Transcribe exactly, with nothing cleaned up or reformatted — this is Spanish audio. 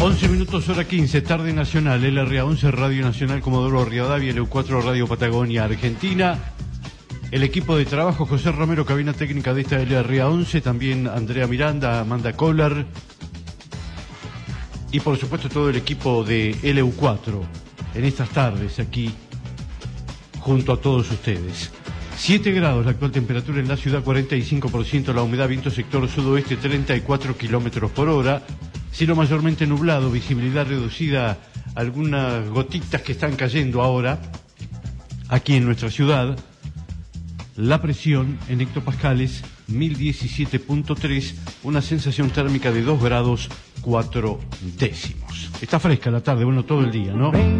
once minutos, hora quince, tarde nacional, L R A once, Radio Nacional Comodoro Rivadavia, L U cuatro, Radio Patagonia, Argentina. El equipo de trabajo, José Romero, cabina técnica de esta L R A once, también Andrea Miranda, Amanda Collar, y por supuesto todo el equipo de L U cuatro, en estas tardes aquí, junto a todos ustedes. siete grados la actual temperatura en la ciudad, cuarenta y cinco por ciento la humedad, viento sector sudoeste, treinta y cuatro kilómetros por hora, cielo mayormente nublado, visibilidad reducida, algunas gotitas que están cayendo ahora aquí en nuestra ciudad. La presión en hectopascales, mil diecisiete punto tres, una sensación térmica de dos grados cuatro décimos. Está fresca la tarde, bueno, todo el día, ¿no?